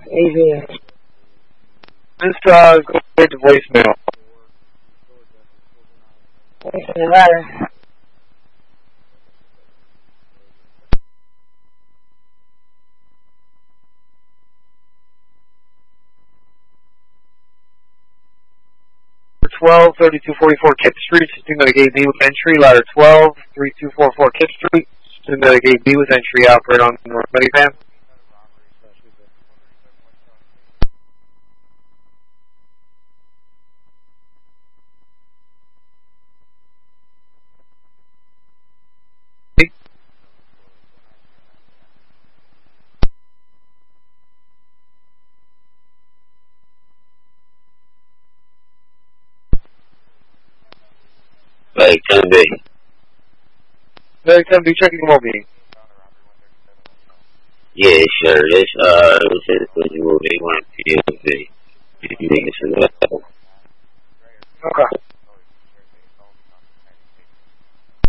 AV. Just go straight to voicemail. Voicemail letter. For 12-3244 Kip Street, system that gave B with entry, ladder 12-3244 Kip Street, system that gave B with entry, operate on North Minivan. Like 10B. Very 10B, checking the well-being. Yeah, sure. This, was movie, 1 POV. You think it's a level. Okay.